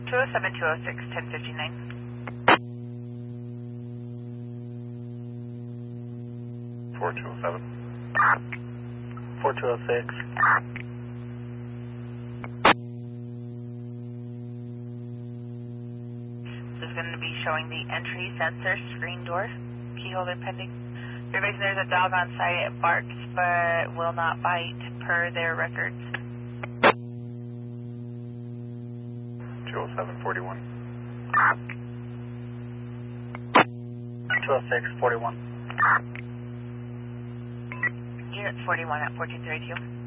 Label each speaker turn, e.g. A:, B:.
A: 207, 206, 1059.
B: 4207.
C: 4206.
A: This is going to be showing the entry sensor screen door, key holder pending. There's a dog on site. It barks but will not bite per their records.
B: 20741.
C: 20641.
A: Unit 41 at 1432.